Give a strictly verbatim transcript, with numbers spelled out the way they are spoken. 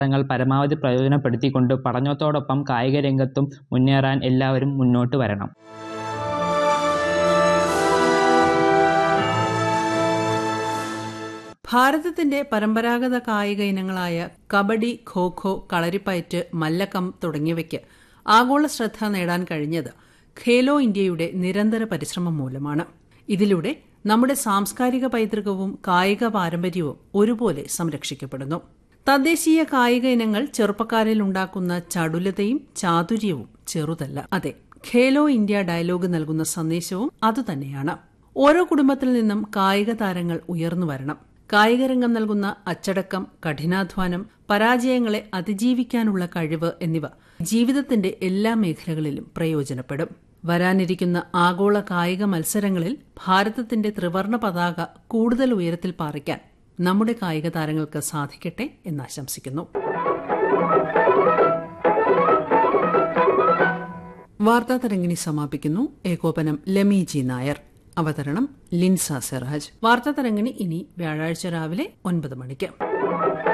അവസരങ്ങൾ പരമാവധി പ്രയോജനപ്പെടുത്തിക്കൊണ്ട് പഠനത്തോടൊപ്പം കായിക രംഗത്തും മുന്നേറാൻ എല്ലാവരും മുന്നോട്ട് വരണം. ഭാരതത്തിന്റെ പരമ്പരാഗത കായിക ഇനങ്ങളായ കബഡി, ഖോഖോ, കളരിപ്പയറ്റ്, മല്ലക്കം തുടങ്ങിയവയ്ക്ക് ആഗോള ശ്രദ്ധ നേടാൻ കഴിഞ്ഞത് ഖേലോ ഇന്ത്യയുടെ നിരന്തര പരിശ്രമം മൂലമാണ്. ഇതിലൂടെ നമ്മുടെ സാംസ്കാരിക പൈതൃകവും കായിക പാരമ്പര്യവും ഒരുപോലെ സംരക്ഷിക്കപ്പെടുന്നു. തദ്ദേശീയ കായിക ഇനങ്ങൾ ചെറുപ്പക്കാരിൽ ഉണ്ടാക്കുന്ന ചടുലതയും ചാതുര്യവും ചെറുതല്ല. അതെ, ഖേലോ ഇന്ത്യ ഡയലോഗ് നൽകുന്ന സന്ദേശവും അതുതന്നെയാണ്. ഓരോ കുടുംബത്തിൽ നിന്നും കായിക താരങ്ങൾ ഉയർന്നു വരണം. കായികരംഗം നൽകുന്ന അച്ചടക്കം, കഠിനാധ്വാനം, പരാജയങ്ങളെ അതിജീവിക്കാനുള്ള കഴിവ് എന്നിവ ജീവിതത്തിന്റെ എല്ലാ മേഖലകളിലും പ്രയോജനപ്പെടും. വരാനിരിക്കുന്ന ആഗോള കായിക മത്സരങ്ങളിൽ ഭാരതത്തിന്റെ ത്രിവർണ പതാക കൂടുതൽ ഉയരത്തിൽ പാറിക്കാൻ നമ്മുടെ കായിക താരങ്ങൾക്ക് സാധിക്കട്ടെ എന്നാശംസിക്കുന്നു. വാർത്താ തരംഗിണി സമാപിക്കുന്നു. ഏകോപനം ലമി ജി നായർ. അവതരണം ലിൻസ സിറാജ്. വാർത്താ തരംഗിണി ഇനി വ്യാഴാഴ്ച രാവിലെ ഒൻപത് മണിക്ക്.